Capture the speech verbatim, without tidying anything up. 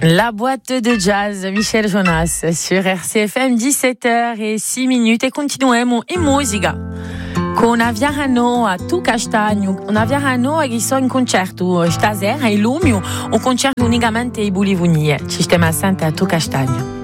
La boîte de jazz, Michel Jonas, sur R C F M, dix-sept heures zéro six minutes, e continuiamo in musica con Aviarano a Tu Castagno. Un Aviarano che sono in concerto stasera, e Lumio, un concerto unicamente ai Bulivunie. Ci stiamo assente a Tu Castagno.